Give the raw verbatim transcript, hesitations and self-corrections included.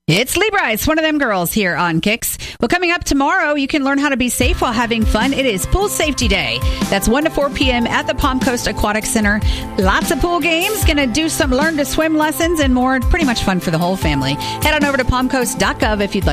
It's Libra. It's one of them girls here on Kicks. Well, coming up tomorrow, you can learn how to be safe while having fun. It is Pool Safety Day. That's one to four p.m. at the Palm Coast Aquatic Center. Lots of pool games. Going to do some learn to swim lessons and more. Pretty much fun for the whole family. Head on over to palm coast dot gov if you'd like.